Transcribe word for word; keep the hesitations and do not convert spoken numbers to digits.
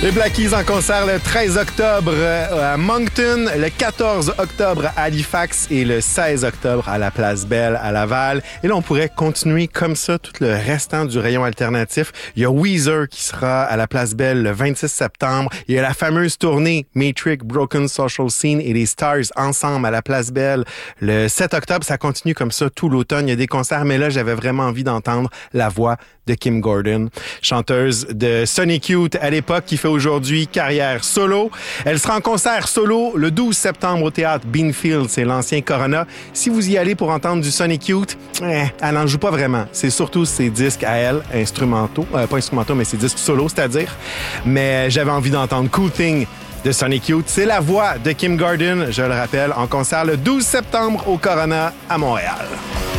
Les Black Keys en concert le treize octobre à Moncton, le quatorze octobre à Halifax et le seize octobre à la Place Belle à Laval. Et là, on pourrait continuer comme ça tout le restant du rayon alternatif. Il y a Weezer qui sera à la Place Belle le vingt-six septembre. Il y a la fameuse tournée Matrix, Broken Social Scene et les Stars ensemble à la Place Belle le sept octobre. Ça continue comme ça tout l'automne. Il y a des concerts, mais là, j'avais vraiment envie d'entendre la voix de Kim Gordon, chanteuse de Sonic Youth à l'époque, qui fait aujourd'hui carrière solo. Elle sera en concert solo le douze septembre au théâtre Beanfield, c'est l'ancien Corona. Si vous y allez pour entendre du Sonic Youth, eh, elle n'en joue pas vraiment. C'est surtout ses disques à elle, instrumentaux, euh, pas instrumentaux, mais ses disques solo, c'est-à-dire. Mais j'avais envie d'entendre Cool Thing de Sonic Youth. C'est la voix de Kim Gordon, je le rappelle, en concert le douze septembre au Corona à Montréal.